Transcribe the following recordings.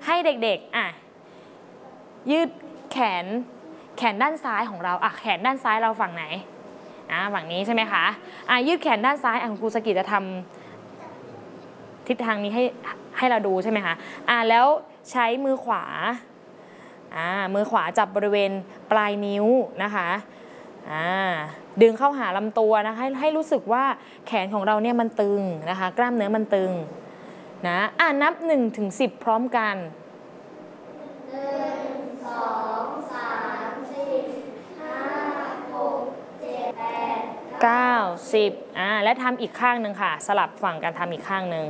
ให้เด็กยืดแขนด้านซ้ายของเราแขนด้านซ้ายเราฝั่งไหนฝั่งนี้ใช่ไหมคะยืดแขนด้านซ้ายครูสกิจะทำทิศทางนี้ให้เราดูใช่ไหมคะแล้วใช้มือขวามือขวาจับบริเวณปลายนิ้วนะคะดึงเข้าหาลำตัวนะให้รู้สึกว่าแขนของเราเนี่ยมันตึงนะคะกล้ามเนื้อมันตึงนะนับ1 ถึง 10พร้อมกัน1 2 3 4 5 6 7 8 9 10และทำอีกข้างหนึ่งค่ะสลับฝั่งกันทำอีกข้างหนึ่ง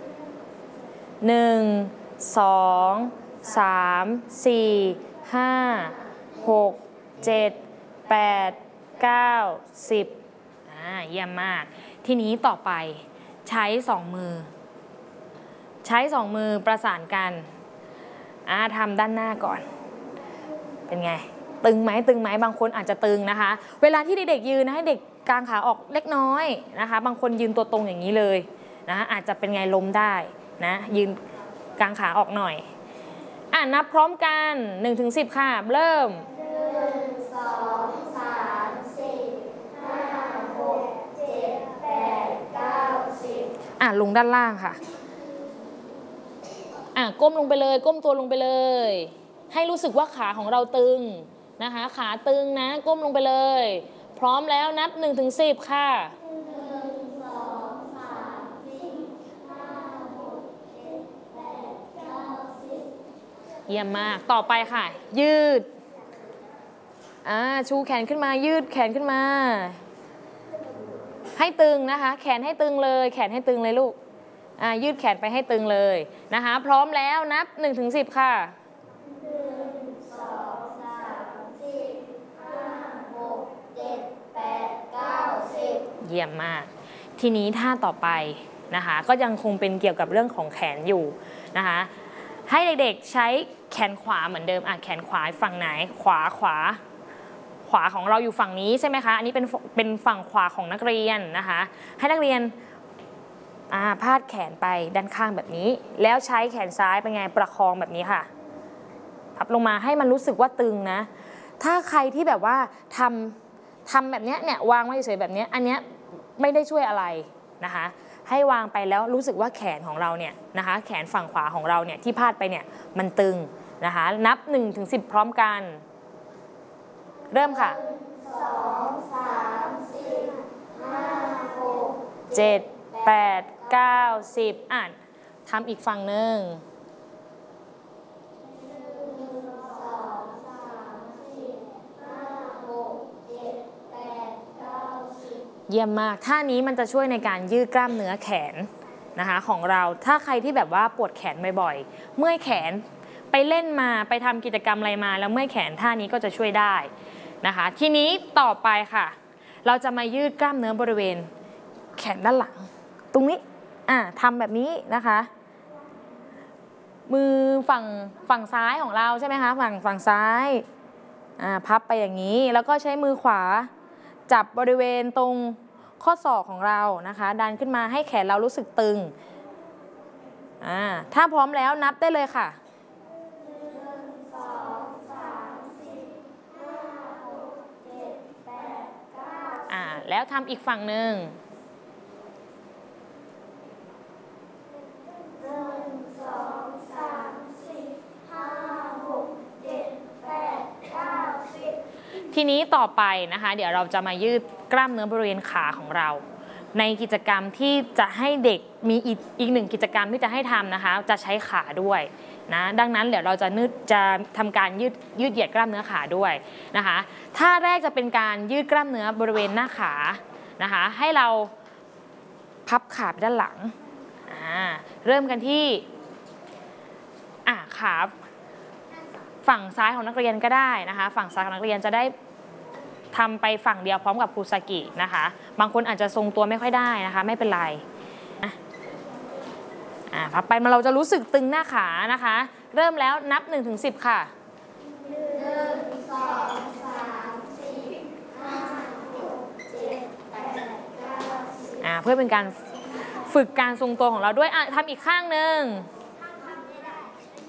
1 2 3 4 5 6 7 8 9 10เยี่ยมมากทีนี้ต่อไปใช้2 มือประสานกันทำด้านหน้าก่อนเป็นไงตึงไหมบางคนอาจจะตึงนะคะเวลาที่เด็กๆยืนให้เด็กกางขาออกเล็กน้อยนะคะบางคนยืนตัวตรงอย่างนี้เลยนะอาจจะเป็นไงล้มได้นะยืนกางขาออกหน่อยนับพร้อมกัน1 ถึง 10ค่ะเริ่ม1 2 3 4 5 6 7 8 9 10ลงด้านล่างค่ะก้มลงไปเลยก้มตัวลงไปเลยให้รู้สึกว่าขาของเราตึงนะคะขาตึงนะก้มลงไปเลยพร้อมแล้วนับ1 ถึง 10ค่ะ1 2 3 4 5 6 7 8 9 10เยี่ยมมากต่อไปค่ะยืดชูแขนขึ้นมายืดแขนขึ้นมาให้ตึงนะคะแขนให้ตึงเลยแขนให้ตึงเลยลูกยืดแขนไปให้ตึงเลยนะคะพร้อมแล้วนับ1 ถึง 10ค่ะ1 2 3 4 5 6 7 8 9 10เยี่ยมมากทีนี้ท่าต่อไปนะคะก็ยังคงเป็นเกี่ยวกับเรื่องของแขนอยู่นะคะให้เด็กๆใช้แขนขวาเหมือนเดิมแขนขวาฝั่งไหนขวาของเราอยู่ฝั่งนี้ใช่ไหมคะอันนี้เป็นฝั่งขวาของนักเรียนนะคะให้นักเรียนพาดแขนไปด้านข้างแบบนี้แล้วใช้แขนซ้ายเป็นไงประคองแบบนี้ค่ะพับลงมาให้มันรู้สึกว่าตึงนะถ้าใครที่แบบว่าทำแบบนี้เนี่ยวางไว้เฉยๆแบบนี้อันเนี้ยไม่ได้ช่วยอะไรนะคะให้วางไปแล้วรู้สึกว่าแขนของเราเนี่ยนะคะแขนฝั่งขวาของเราเนี่ยที่พาดไปเนี่ยมันตึงนะคะนับ1 ถึง 10พร้อมกันเริ่มค่ะ2 3 4 5 6 7 8 9 10ทำอีกฝั่งหนึ่งเยี่ยมมากท่านี้มันจะช่วยในการยืดกล้ามเนื้อแขนนะคะของเราถ้าใครที่แบบว่าปวดแขนบ่อยๆเมื่อยแขนไปเล่นมาไปทำกิจกรรมอะไรมาแล้วเมื่อยแขนท่านี้ก็จะช่วยได้นะคะทีนี้ต่อไปค่ะเราจะมายืดกล้ามเนื้อบริเวณแขนด้านหลังตรงนี้ทำแบบนี้นะคะมือฝั่งซ้ายของเราใช่ไหมคะฝั่งซ้ายพับไปอย่างนี้แล้วก็ใช้มือขวาจับบริเวณตรงข้อศอกของเรานะคะดันขึ้นมาให้แขนเรารู้สึกตึงถ้าพร้อมแล้วนับได้เลยค่ะ1 2 3 4 5 6 7 8 9แล้วทำอีกฝั่งหนึ่งทีนี้ต่อไปนะคะเดี๋ยวเราจะมายืดกล้ามเนื้อบริเวณขาของเราในกิจกรรมที่จะให้เด็กมีอีกหนึ่งกิจกรรมที่จะให้ทำนะคะจะใช้ขาด้วยนะดังนั้นเดี๋ยวเราจะทำการยืดเหยียดกล้ามเนื้อขาด้วยนะคะท่าแรกจะเป็นการยืดกล้ามเนื้อบริเวณหน้าขานะคะให้เราพับขาไปด้านหลังเริ่มกันที่ขาฝั่งซ้ายของนักเรียนก็ได้นะคะฝั่งซ้ายของนักเรียนจะได้ทำไปฝั่งเดียวพร้อมกับครูสกินะคะบางคนอาจจะทรงตัวไม่ค่อยได้นะคะไม่เป็นไรพับไปเราจะรู้สึกตึงหน้าขานะคะเริ่มแล้วนับ1 ถึง 10ค่ะ1 2 3 4 5 6 7 8 9 10เพื่อเป็นการฝึกการทรงตัวของเราด้วยทำอีกข้างหนึ่ง1